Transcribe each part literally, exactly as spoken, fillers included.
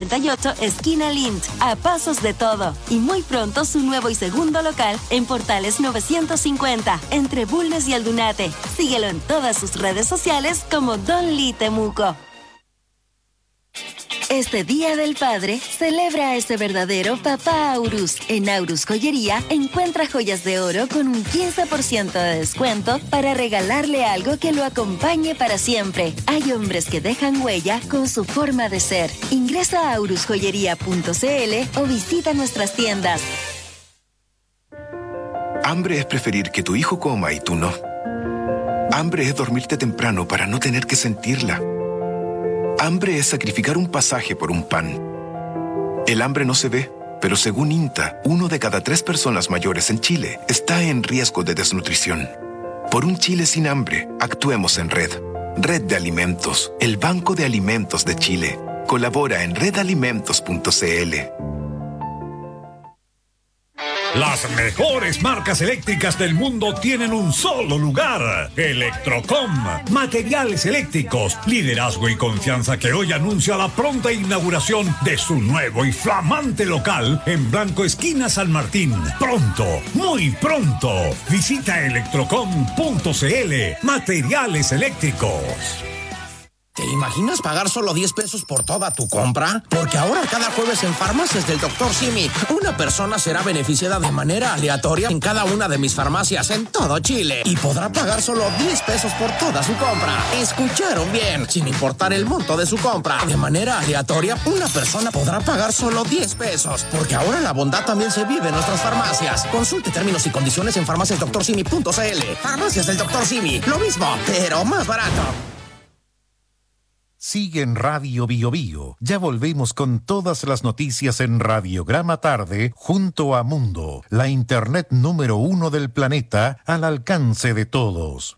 ochenta y ocho, esquina Lynch, a pasos de todo. Y muy pronto su nuevo y segundo local en Portales novecientos cincuenta, entre Bulnes y Aldunate. Síguelo en todas sus redes sociales como Don Lee Temuco. Este Día del Padre, celebra a ese verdadero papá Aurus. En Aurus Joyería, encuentra joyas de oro con un quince por ciento de descuento para regalarle algo que lo acompañe para siempre. Hay hombres que dejan huella con su forma de ser. Ingresa a aurus joyería punto c l o visita nuestras tiendas. Hambre es preferir que tu hijo coma y tú no. Hambre es dormirte temprano para no tener que sentirla. Hambre es sacrificar un pasaje por un pan. El hambre no se ve, pero según INTA, uno de cada tres personas mayores en Chile está en riesgo de desnutrición. Por un Chile sin hambre, actuemos en red. Red de Alimentos, el Banco de Alimentos de Chile. Colabora en red alimentos punto c l. Las mejores marcas eléctricas del mundo tienen un solo lugar. Electrocom. Materiales eléctricos, liderazgo y confianza que hoy anuncia la pronta inauguración de su nuevo y flamante local en Blanco Esquina San Martín. Pronto, muy pronto. Visita electrocom punto c l. Materiales eléctricos. ¿Te imaginas pagar solo diez pesos por toda tu compra? Porque ahora cada jueves en Farmacias del doctor Simi, una persona será beneficiada de manera aleatoria en cada una de mis farmacias en todo Chile y podrá pagar solo diez pesos por toda su compra. ¿Escucharon bien? Sin importar el monto de su compra. De manera aleatoria, una persona podrá pagar solo diez pesos. Porque ahora la bondad también se vive en nuestras farmacias. Consulte términos y condiciones en farmacias doctor simi punto c l. Farmacias del doctor Simi, lo mismo, pero más barato. Sigue en Radio Bio Bio. Ya volvemos con todas las noticias en Radiograma Tarde junto a Mundo, la internet número uno del planeta al alcance de todos.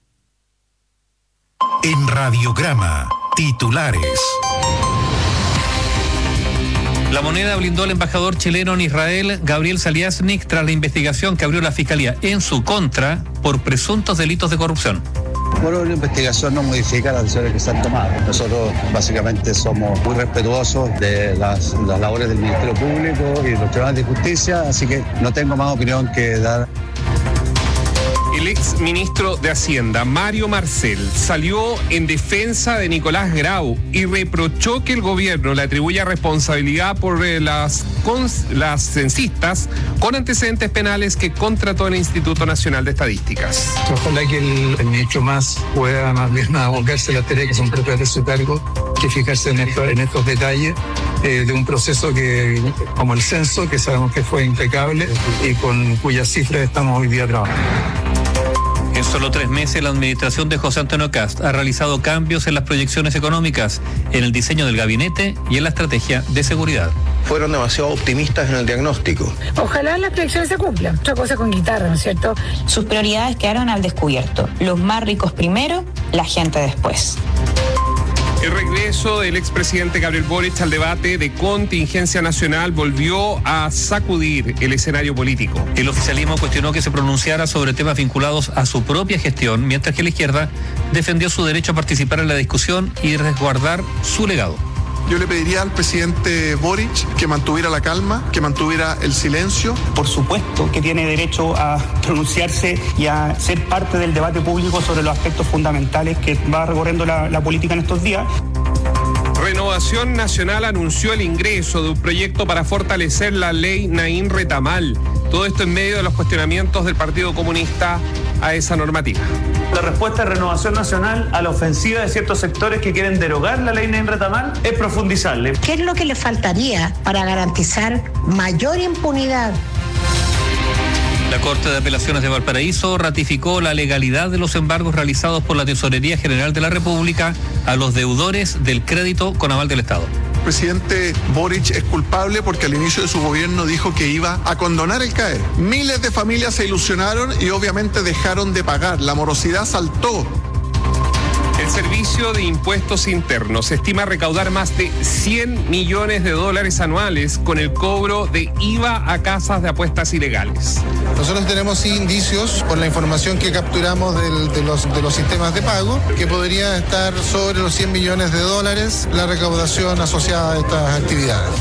En Radiograma, titulares. La Moneda blindó al embajador chileno en Israel, Gabriel Saliasnik, tras la investigación que abrió la Fiscalía en su contra por presuntos delitos de corrupción. Bueno, la investigación no modifica las decisiones que se han tomado. Nosotros básicamente somos muy respetuosos de las, las labores del Ministerio Público y los tribunales de justicia, así que no tengo más opinión que dar. El ex ministro de Hacienda, Mario Marcel, salió en defensa de Nicolás Grau y reprochó que el gobierno le atribuya responsabilidad por eh, las, cons, las censistas con antecedentes penales que contrató el Instituto Nacional de Estadísticas. Ojalá que el, el ministro más pueda más bien abocarse a las tareas que son propias de su cargo, que fijarse en, esto, en estos detalles eh, de un proceso que, como el censo, que sabemos que fue impecable y con cuyas cifras estamos hoy día trabajando. En solo tres meses, la administración de José Antonio Kast ha realizado cambios en las proyecciones económicas, en el diseño del gabinete y en la estrategia de seguridad. Fueron demasiado optimistas en el diagnóstico. Ojalá las proyecciones se cumplan. Otra cosa con guitarra, ¿no es cierto? Sus prioridades quedaron al descubierto. Los más ricos primero, la gente después. El regreso del expresidente Gabriel Boric al debate de contingencia nacional volvió a sacudir el escenario político. El oficialismo cuestionó que se pronunciara sobre temas vinculados a su propia gestión, mientras que la izquierda defendió su derecho a participar en la discusión y resguardar su legado. Yo le pediría al presidente Boric que mantuviera la calma, que mantuviera el silencio. Por supuesto que tiene derecho a pronunciarse y a ser parte del debate público sobre los aspectos fundamentales que va recorriendo la, la política en estos días. Renovación Nacional anunció el ingreso de un proyecto para fortalecer la ley Naín Retamal. Todo esto en medio de los cuestionamientos del Partido Comunista a esa normativa. La respuesta de Renovación Nacional a la ofensiva de ciertos sectores que quieren derogar la ley Naín Retamal es profundizarle. ¿Qué es lo que le faltaría para garantizar mayor impunidad? La Corte de Apelaciones de Valparaíso ratificó la legalidad de los embargos realizados por la Tesorería General de la República a los deudores del crédito con aval del Estado. El presidente Boric es culpable porque al inicio de su gobierno dijo que iba a condonar el CAE. Miles de familias se ilusionaron y obviamente dejaron de pagar. La morosidad saltó. El Servicio de Impuestos Internos estima recaudar más de cien millones de dólares anuales con el cobro de I V A a casas de apuestas ilegales. Nosotros tenemos indicios por la información que capturamos del, de, los, de los sistemas de pago que podría estar sobre los cien millones de dólares la recaudación asociada a estas actividades.